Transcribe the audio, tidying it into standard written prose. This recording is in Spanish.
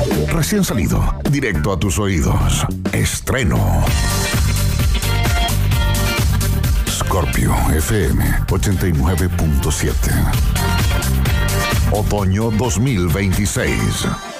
Recién salido, directo a tus oídos. Estreno. Scorpio FM 89.7. Otoño 2026.